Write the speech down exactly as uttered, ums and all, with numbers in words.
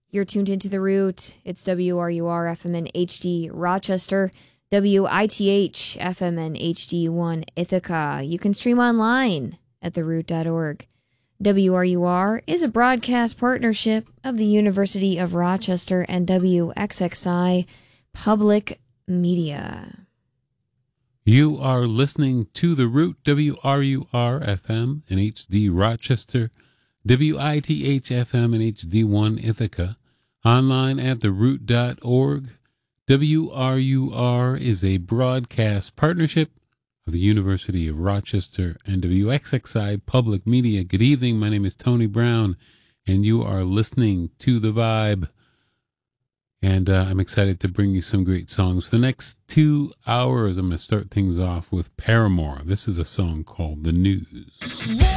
You're tuned into The Root. It's W R U R F M N H D Rochester, W I T H F M N H D one Ithaca. You can stream online at the root dot org. W R U R is a broadcast partnership of the University of Rochester and W X X I Public Media. You are listening to The Root, W R U R F M and H D Rochester, W I T H F M and H D one Ithaca, online at the root dot org. W R U R is a broadcast partnership of the University of Rochester and W X X I Public Media. Good evening, my name is Tony Brown, and you are listening to The Vibe. And uh, I'm excited to bring you some great songs. For the next two hours, I'm going to start things off with Paramore. This is a song called The News.